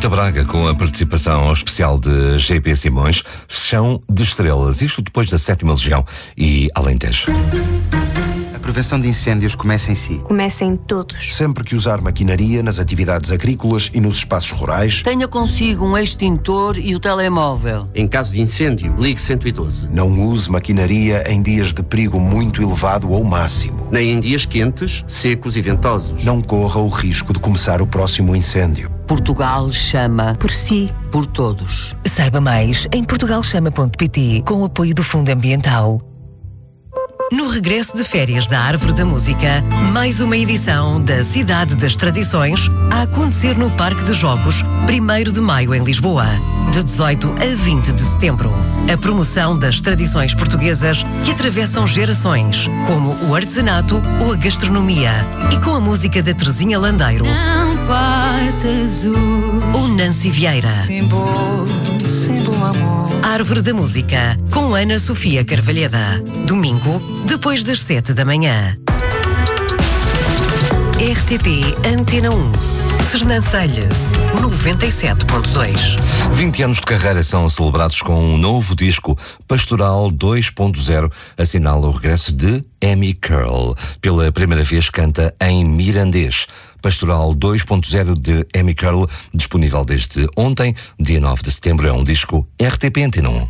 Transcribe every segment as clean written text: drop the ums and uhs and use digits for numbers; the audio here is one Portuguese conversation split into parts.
Rita Braga, com a participação especial de G.P. Simões, Chão de Estrelas, isto depois da 7ª Legião e Alentejo. A prevenção de incêndios começa em si. Começa em todos. Sempre que usar maquinaria nas atividades agrícolas e nos espaços rurais, tenha consigo um extintor e o telemóvel. Em caso de incêndio, ligue 112. Não use maquinaria em dias de perigo muito elevado ou máximo. Nem em dias quentes, secos e ventosos. Não corra o risco de começar o próximo incêndio. Portugal chama por si, por todos. Saiba mais em portugalchama.pt, com o apoio do Fundo Ambiental. No regresso de férias da Árvore da Música, mais uma edição da Cidade das Tradições a acontecer no Parque de Jogos, 1º de maio em Lisboa, de 18 a 20 de setembro. A promoção das tradições portuguesas que atravessam gerações, como o artesanato ou a gastronomia, e com a música da Terezinha Landeiro ou Nancy Vieira. Símbolo amor. Árvore da Música, com Ana Sofia Carvalheda. Domingo, depois das 7 da manhã. RTP Antena 1. Sernancelho, 97.2. 20 anos de carreira são celebrados com um novo disco, Pastoral 2.0, assinala o regresso de Amy Curl. Pela primeira vez canta em mirandês. Pastoral 2.0 de Amy Curl, disponível desde ontem, dia 9 de setembro, é um disco RTP Antena 1.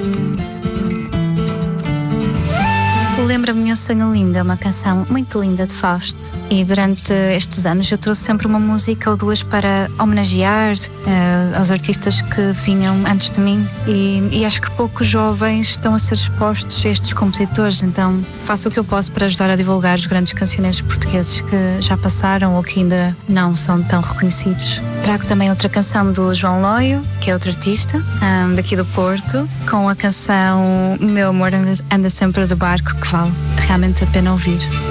Lembra-me um Sonho Lindo, é uma canção muito linda de Fausto, e durante estes anos eu trouxe sempre uma música ou duas para homenagear aos artistas que vinham antes de mim, e acho que poucos jovens estão a ser expostos a estes compositores, então faço o que eu posso para ajudar a divulgar os grandes cancioneiros portugueses que já passaram ou que ainda não são tão reconhecidos. Trago também outra canção do João Loio, que é outro artista daqui do Porto, com a canção Meu Amor Anda Sempre de Barco, que vale realmente a pena ouvir.